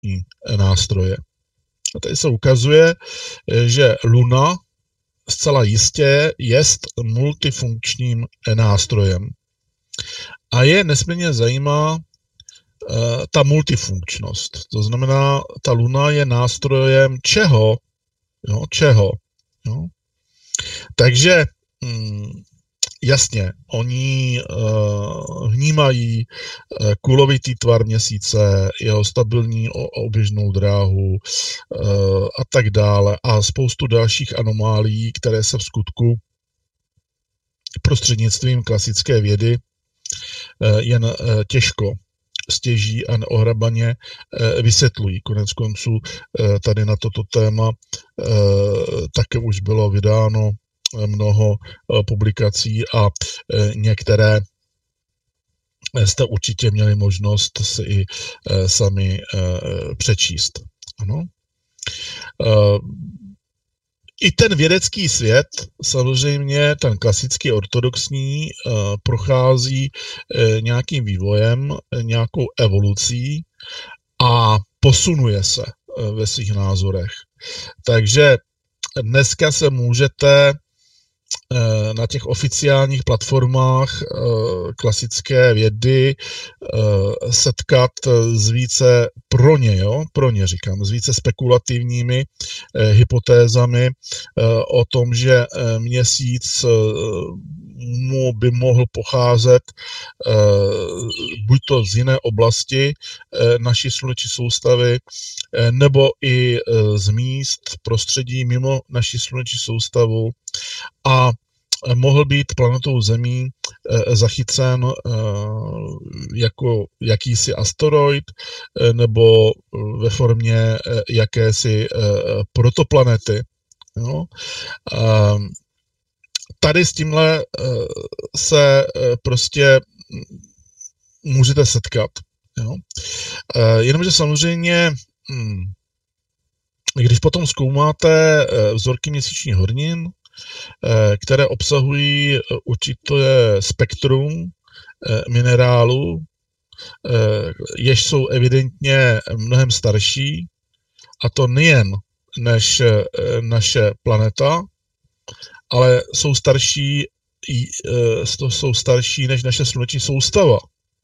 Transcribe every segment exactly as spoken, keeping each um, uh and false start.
nástroje. A tady se ukazuje, že Luna zcela jistě jest multifunkčním nástrojem. A je nesmírně zajímá uh, ta multifunkčnost. To znamená, ta Luna je nástrojem čeho? Jo, čeho? Jo? Takže mm, jasně, oni uh, vnímají uh, kulovitý tvar měsíce, jeho stabilní oběžnou dráhu uh, a tak dále a spoustu dalších anomálií, které se v skutku prostřednictvím klasické vědy uh, jen uh, těžko, stěží a neohrabaně uh, vysvětlují. Konec konců uh, tady na toto téma uh, také už bylo vydáno mnoho publikací a některé jste určitě měli možnost si i sami přečíst. Ano. I ten vědecký svět, samozřejmě ten klasický ortodoxní, prochází nějakým vývojem, nějakou evolucí a posunuje se ve svých názorech. Takže dneska se můžete na těch oficiálních platformách klasické vědy setkat s více pro ně, jo, pro ně říkám, s více spekulativními hypotézami o tom, že měsíc mu by mohl pocházet buď to z jiné oblasti naší sluneční soustavy, nebo i z míst prostředí mimo naši sluneční soustavu a mohl být planetou Zemí zachycen jako jakýsi asteroid nebo ve formě jakési protoplanety. Jo? Tady s tímhle se prostě můžete setkat. Jo? Jenomže samozřejmě, když potom zkoumáte vzorky měsíčních hornin, které obsahují určité spektrum minerálů, jež jsou evidentně mnohem starší, a to nejen než naše planeta, ale jsou starší, jsou starší než naše sluneční soustava.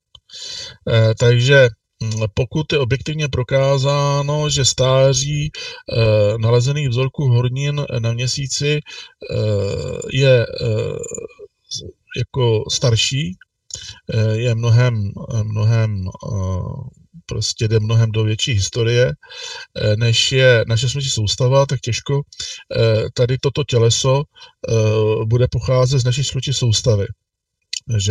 Takže pokud je objektivně prokázáno, že stáří nalezených vzorků hornin na měsíci je jako starší, je mnohem, mnohem prostě jde mnohem do větší historie, než je naše sluneční soustava, tak těžko tady toto těleso bude pocházet z naší sluneční soustavy. Že?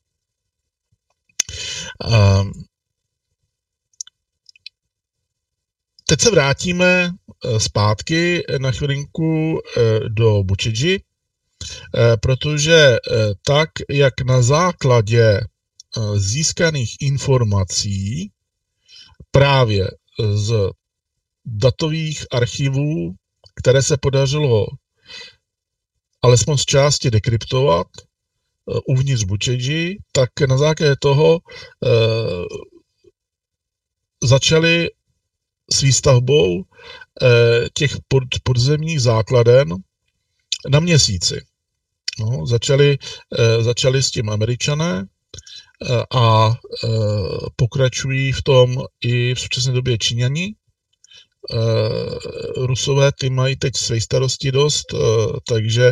Teď se vrátíme zpátky na chvilinku do Bučedži, protože tak, jak na základě získaných informací právě z datových archivů, které se podařilo alespoň z části dekryptovat uvnitř Bučedži, tak na základě toho začali s výstavbou těch pod, podzemních základen na měsíci. No, začali, začali s tím Američané a pokračují v tom i v současné době Číňani. Rusové ty mají teď své starosti dost, takže,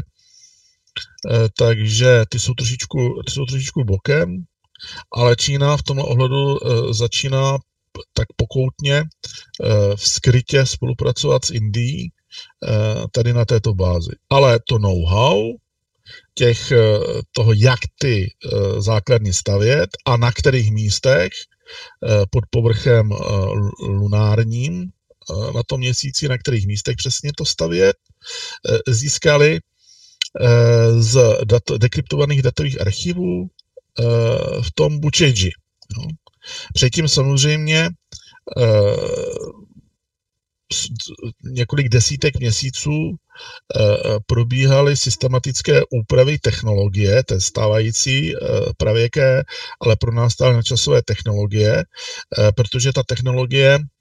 takže ty jsou trošičku, ty jsou trošičku bokem, ale Čína v tomhle ohledu začíná tak pokoutně v skrytě spolupracovat s Indií tady na této bázi. Ale to know-how těch, toho, jak ty základny stavět a na kterých místech pod povrchem lunárním na tom měsíci, na kterých místech přesně to stavět, získali z dat, dekryptovaných datových archivů v tom Bučedži. No. Předtím samozřejmě několik desítek měsíců probíhaly systematické úpravy technologie, té stávající pravěké, ale pro nás stále nadčasové technologie, protože ta technologie